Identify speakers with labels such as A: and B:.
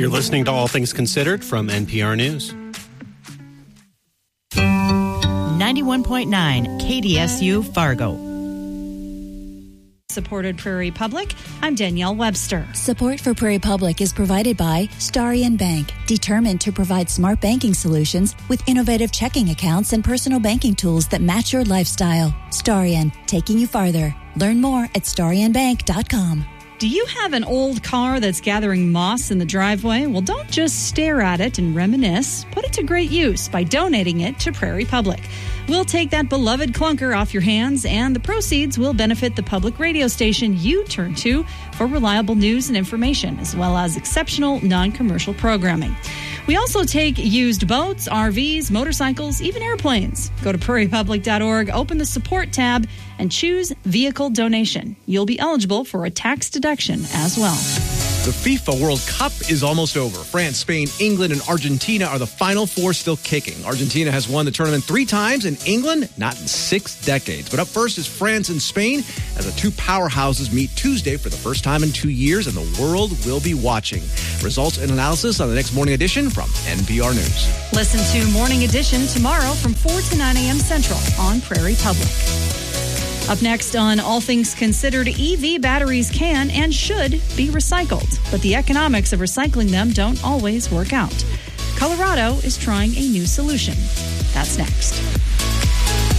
A: You're listening to All Things Considered from NPR News.
B: 91.9 KDSU Fargo.
C: Supported Prairie Public, I'm Danielle Webster.
D: Support for Prairie Public is provided by Starion Bank, determined to provide smart banking solutions with innovative checking accounts and personal banking tools that match your lifestyle. Starion, taking you farther. Learn more at starionbank.com.
C: Do you have an old car that's gathering moss in the driveway? Well, don't just stare at it and reminisce. Put it to great use by donating it to Prairie Public. We'll take that beloved clunker off your hands, and the proceeds will benefit the public radio station you turn to for reliable news and information, as well as exceptional non-commercial programming. We also take used boats, RVs, motorcycles, even airplanes. Go to prairiepublic.org, open the support tab, and choose vehicle donation. You'll be eligible for a tax deduction as well.
E: The FIFA World Cup is almost over. France, Spain, England, and Argentina are the final four still kicking. Argentina has won the tournament 3 times, and England not in 6 decades. But up first is France and Spain as the two powerhouses meet Tuesday for the first time in 2 years, and the world will be watching. Results and analysis on the next Morning Edition from NPR News.
C: Listen to Morning Edition tomorrow from 4 to 9 a.m. Central on Prairie Public. Up next on All Things Considered, EV batteries can and should be recycled, but the economics of recycling them don't always work out. Colorado is trying a new solution. That's next.